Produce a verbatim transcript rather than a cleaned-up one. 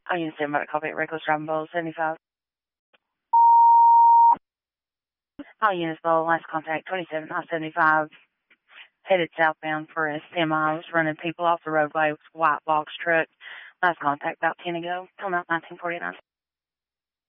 I used to about copy at Reckless Driving Bowl seventy-five. All units below, last contact twenty-seven I seventy-five. Headed southbound for a semi. I was running people off the roadway with a white box truck. Last contact about ten ago. Till about nineteen forty-nine.